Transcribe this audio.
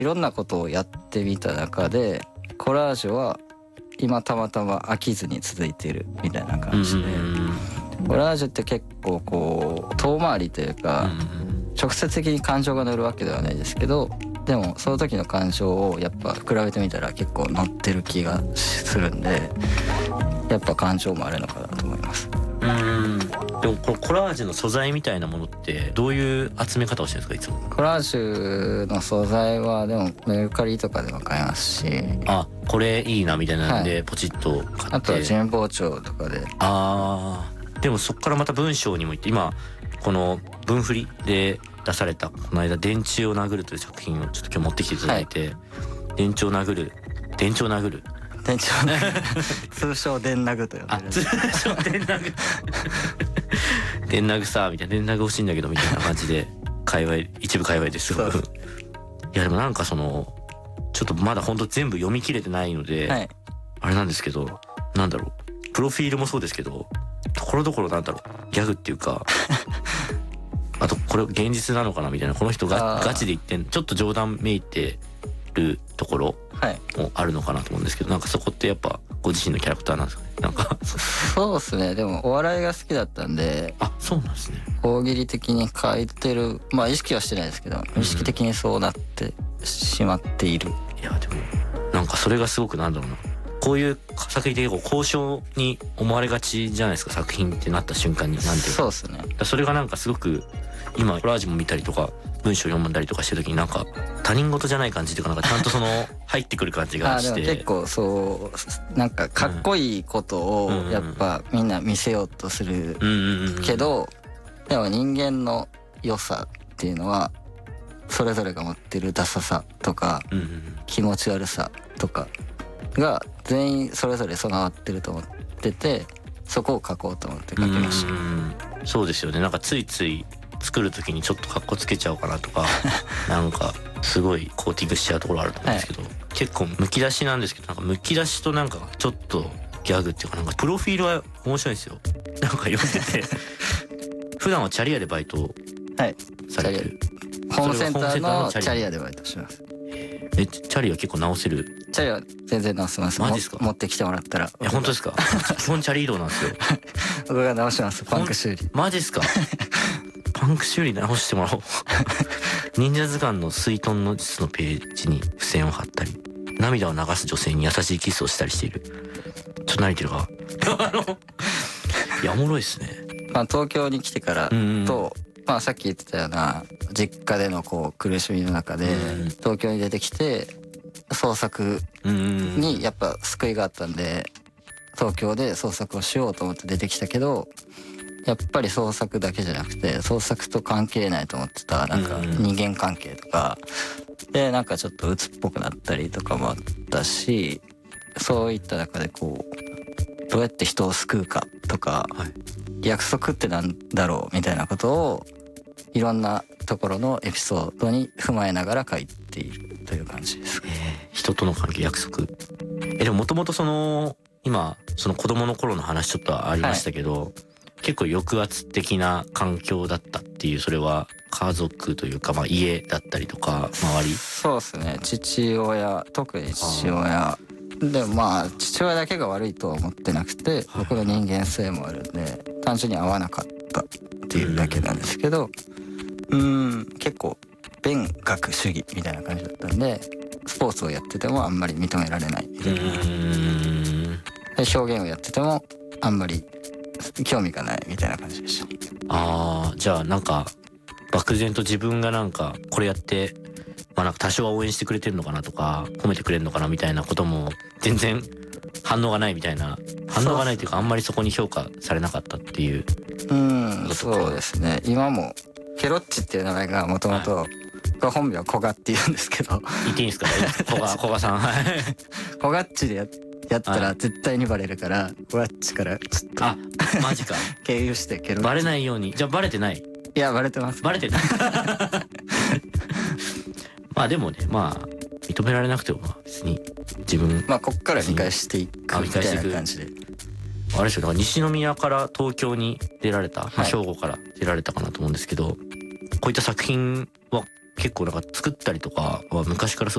いろんなことをやってみた中でコラージュは今たまたま飽きずに続いているみたいな感じで、コラージュって結構こう遠回りというか、直接的に感情が乗るわけではないですけど、でもその時の感情をやっぱ比べてみたら結構乗ってる気がするんで、やっぱ感情もあるのかなと思います。 でもこのコラージュの素材みたいなものってどういう集め方をしてるんですか、いつも。 コラージュの素材はでもメルカリとかでも買えますし、 あ、これいいなみたいなんでポチッと買って、 あとは神保町とかで。 でもそこからまた文章にもいって、今この文振りで出されたこの間電柱を殴るという作品をちょっと今日持ってきていただいて、電柱を殴る通称電殴と呼んでる。 通称電殴電殴さみたいな、電殴欲しいんだけどみたいな感じで一部界隈ですごくいやでもなんかそのちょっとまだほんと全部読み切れてないので、あれなんですけど、なんだろう、プロフィールもそうですけど、ところどころなんだろう、ギャグっていうかあとこれ現実なのかなみたいな、この人がガチで言ってん、ちょっと冗談めいてるところもあるのかなと思うんですけど、なんかそこってやっぱご自身のキャラクターなんですかね、なんかそうですね。でもお笑いが好きだったんで。 あ、そうなんですね。 大喜利的に書いてる、まあ意識はしてないですけど、意識的にそうなってしまっている。 いやでもなんかそれがすごくなんだろうな、こういう作品って結構高尚に思われがちじゃないですか、作品ってなった瞬間に。なんていうか、 そうですね。 それがなんかすごく今コラージュも見たりとか文章読んだりとかしてる時になんか他人事じゃない感じというか、なんかちゃんとその入ってくる感じがしてでも結構そうなんかかっこいいことをやっぱみんな見せようとするけど、でも人間の良さっていうのはそれぞれが持ってるダサさとか気持ち悪さとかが全員それぞれ備わってると思ってて、そこを書こうと思って書きました。 そうですよね。なんかついつい作る時にちょっとカッコつけちゃおうかなとかなんかすごいコーティングしちゃうところあると思うんですけど、結構むき出しなんですけど、なんかむき出しとなんかちょっとギャグっていうか、なんかプロフィールは面白いんですよ。なんか読んでて普段はチャリアでバイトされてる。 ホームセンターのチャリアでバイトします。 チャリは結構直せる？ チャリは全然直せます。 マジですか？ 持ってきてもらったら。いや本当ですか？基本チャリ移動なんですよ。 僕が直します。パンク修理。 マジですか？パンク修理直してもらおう。忍者図鑑の水遁の術のページに付箋を貼ったり、涙を流す女性に優しいキスをしたりしている。ちょっと何言ってるかいやおもろいですね。 まあ東京に来てからと、まあさっき言ってたような実家でのこう苦しみの中で東京に出てきて創作にやっぱ救いがあったんで、東京で創作をしようと思って出てきたけど、やっぱり創作だけじゃなくて創作と関係ないと思ってたなんか人間関係とかでなんかちょっと鬱っぽくなったりとかもあったし、そういった中でこうどうやって人を救うかとか、約束ってなんだろうみたいなことをいろんなところのエピソードに踏まえながら書いているという感じです。 人との関係、約束。でももともとその今その子供の頃の話ちょっとありましたけど、結構抑圧的な環境だったっていう、それは家族というか、まあ家だったりとか周り。 そうですね。父親、特に父親でもまあ父親だけが悪いとは思ってなくて、僕の人間性もあるんで単純に合わなかったっていうだけなんですけど、結構勉学主義みたいな感じだったんで、スポーツをやっててもあんまり認められないみたいな、で表現をやっててもあんまり興味がないみたいな感じでした。 じゃあなんか漠然と自分がなんかこれやってまあなんか多少は応援してくれてるのかなとか褒めてくれるのかなみたいなことも全然反応がないみたいな、反応がないというかあんまりそこに評価されなかったっていう。 そうですね。今もケロッチっていう名前がもともと本名はコガって言うんですけど、 言っていいんですか？コガさん。 コガッチでやったら絶対にバレるから、コガッチからちょっとマジか経由してケロッチ。 バレないように。じゃあバレてない？ いやバレてます。 バレてない。まあでもね、まあ認められなくても別に自分こっから見返していくみたいな感じで。 あれですよ、だから西宮から東京に出られた、兵庫から出られたかなと思うんですけど、こういった作品は結構なんか作ったりとかは昔から